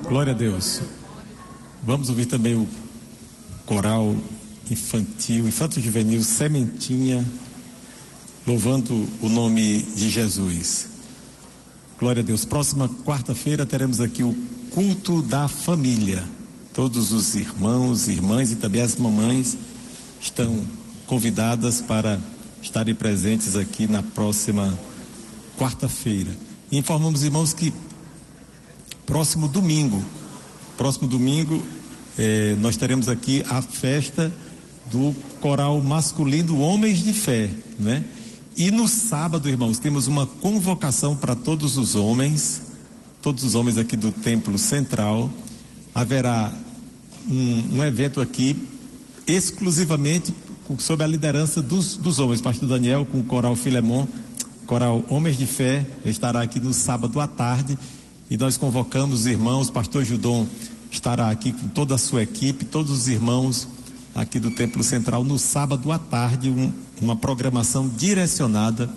Glória a Deus. Vamos ouvir também o coral infanto-juvenil Sementinha, louvando o nome de Jesus. Glória a Deus. Próxima quarta-feira teremos aqui o culto da família. Todos os irmãos, irmãs e também as mamães estão convidadas para estarem presentes aqui na próxima quarta-feira. Informamos, irmãos, que próximo domingo, nós teremos aqui a festa do coral masculino Homens de Fé, né? E no sábado, irmãos, temos uma convocação para todos os homens aqui do Templo Central. Haverá um evento aqui exclusivamente sob a liderança dos homens. Pastor Daniel com o coral Filemon, coral Homens de Fé, estará aqui no sábado à tarde. E nós convocamos os irmãos, pastor Judon estará aqui com toda a sua equipe, todos os irmãos aqui do Templo Central no sábado à tarde, uma programação direcionada